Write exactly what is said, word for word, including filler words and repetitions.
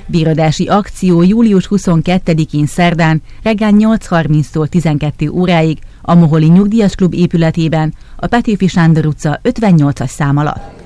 Bíradási akció július huszonkettedikén szerdán reggel nyolc harminctól tizenkettő óráig a Moholi Nyugdíjas Klub épületében, a Petőfi Sándor utca ötvennyolcas szám alatt.